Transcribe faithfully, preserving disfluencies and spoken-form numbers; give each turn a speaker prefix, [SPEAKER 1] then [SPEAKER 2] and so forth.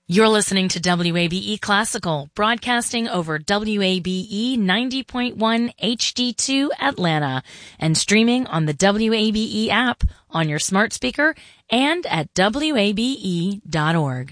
[SPEAKER 1] You're listening to W A B E Classical, broadcasting over W A B E ninety point one H D two Atlanta and streaming on the W A B E app on your smart speaker and at W A B E dot org.